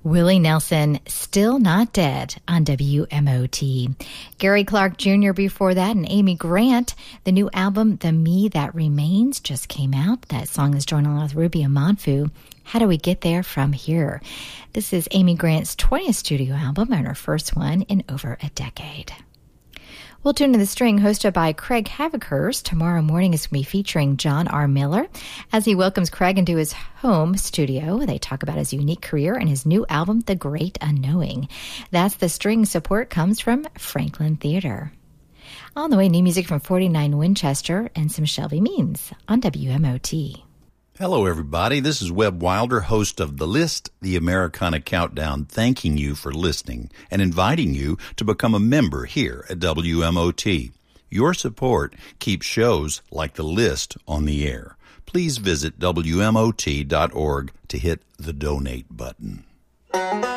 Willie Nelson, Still Not Dead on WMOT. Gary Clark Jr. before that, and Amy Grant. The new album, The Me That Remains, just came out. That song is joined along with Ruby Amanfu. How Do We Get There From Here? This is Amy Grant's 20th studio album and her first one in over a decade. We'll tune to the string hosted by Craig Havikhurst. Tomorrow morning is going to be featuring John R. Miller as he welcomes Craig into his home studio. They talk about his unique career and his new album, The Great Unknowing. That's the string. Support comes from Franklin Theater. On the way, new music from 49 Winchester and some Shelby Means on WMOT. Hello, everybody. This is Webb Wilder, host of The List, the Americana Countdown, thanking you for listening and inviting you to become a member here at WMOT. Your support keeps shows like The List on the air. Please visit WMOT.org to hit the donate button.